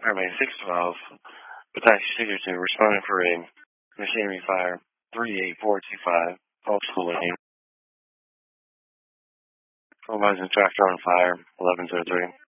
Airman 612, with taxi 62, responding for a machinery fire 38425, Oak School Lane. Full tractor on fire, 1103.